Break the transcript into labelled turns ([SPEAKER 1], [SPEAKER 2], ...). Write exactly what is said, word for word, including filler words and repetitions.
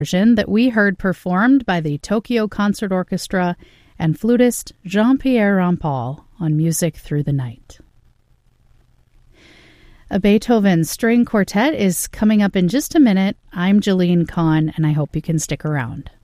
[SPEAKER 1] version that we heard performed by the Tokyo Concert Orchestra and flutist Jean-Pierre Rampal on Music Through the Night. A Beethoven String Quartet is coming up in just a minute. I'm Jalene Kahn, and I hope you can stick around.